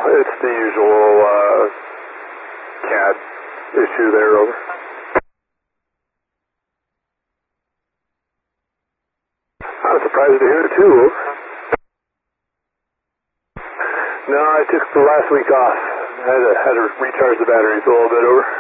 it's the usual CAD issue there, over. I was surprised to hear it too, over. No, I took the last week off. I had to recharge the batteries a little bit, over.